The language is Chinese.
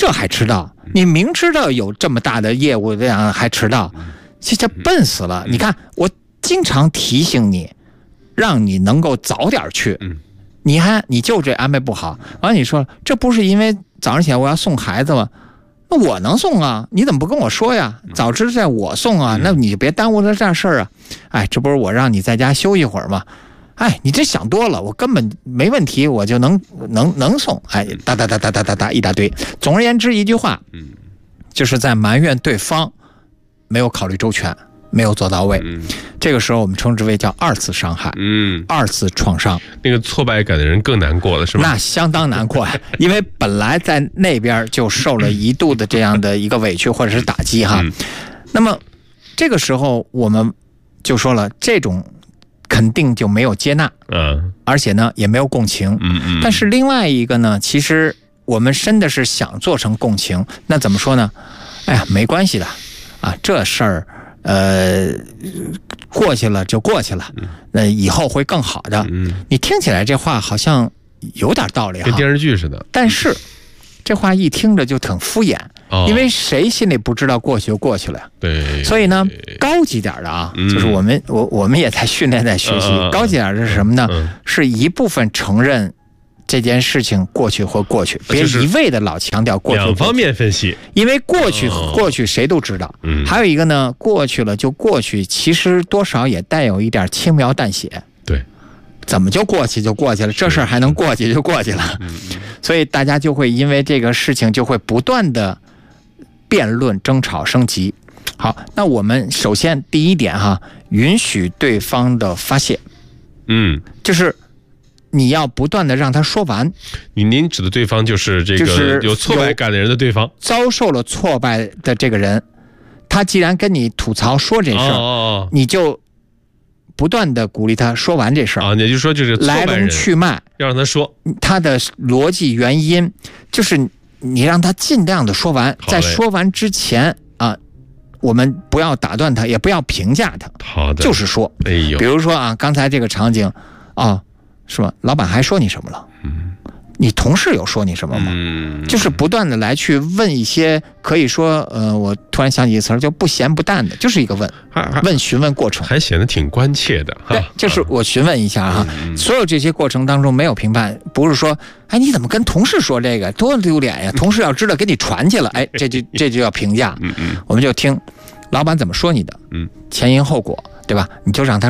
这还迟到？你明知道有这么大的业务这样还迟到，这笨死了。你看我经常提醒你，让你能够早点去，你就这安排不好。完了你说这不是因为早上起来我要送孩子吗？那我能送啊，你怎么不跟我说呀？早知道我送啊，那你就别耽误了这事儿啊。哎，这不是我让你在家休一会儿吗？哎，你这想多了，我根本没问题，我就能送。哎，哒一大堆。总而言之一句话，就是在埋怨对方没有考虑周全，没有做到位。这个时候我们称之为叫二次伤害，二次创伤。 那个挫败感的人更难过了，是吧？ 那相当难过，因为本来在那边就受了一度的这样的一个委屈或者是打击哈。那么这个时候我们就说了，这种肯定就没有接纳，而且呢也没有共情。但是另外一个呢，其实我们真的是想做成共情，那怎么说呢？哎呀，没关系的啊，这事儿过去了就过去了，以后会更好的。你听起来这话好像有点道理， 跟电视剧似的。 但是这话一听着就挺敷衍，因为谁心里不知道过去就过去了呀？ 对。 所以呢，高级点的啊，就是我们也在训练在学习。高级点的是什么呢？是一部分承认这件事情过去或过去，别一味的老强调过去。 两方面分析， 因为过去谁都知道。还有一个呢，过去了就过去，其实多少也带有一点轻描淡写。 对， 怎么就过去就过去了？这事儿还能过去就过去了。所以大家就会因为这个事情就会不断的辩论、争吵、升级。好，那我们首先第一点哈，允许对方的发泄。就是你要不断的让他说完。 您指的对方就是这个有挫败感的人的对方， 遭受了挫败的这个人，他既然跟你吐槽说这事儿，你就不断的鼓励他说完这事儿。 也就是说就是来龙去脉， 要让他说他的逻辑原因，就是你让他尽量的说完，在说完之前啊，我们不要打断他，也不要评价他。 好的， 就是说，比如说啊，刚才这个场景啊，是吧？老板还说你什么了？你同事有说你什么吗？就是不断的来去问一些，可以说我突然想起一个词儿，就不咸不淡的，就是一个询问过程， 还显得挺关切的。 对，就是我询问一下哈，所有这些过程当中没有评判，不是说哎你怎么跟同事说这个多丢脸呀？同事要知道给你传去了，哎这就要评价。我们就听老板怎么说你的，前因后果，对吧？你就让他